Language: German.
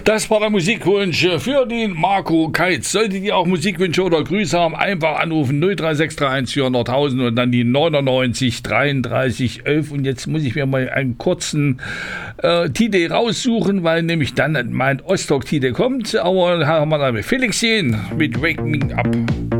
Das war der Musikwunsch für den Marco Keitz. Solltet ihr auch Musikwünsche oder Grüße haben, einfach anrufen 03631 400.000 und dann die 99 33 11. Und jetzt muss ich mir mal einen kurzen Titel raussuchen, weil nämlich dann mein Ostalk-Titel kommt. Aber haben wir da Felixchen mit Wake Me Up.